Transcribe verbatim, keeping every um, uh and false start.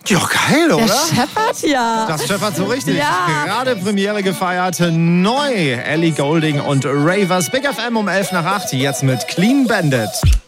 Ja, geil, oder? Der scheppert ja. Das scheppert so richtig. Ja. Gerade Premiere gefeiert. Neu. Ellie Goulding und Ravers. Big F M um elf nach acht. Jetzt mit Clean Bandit.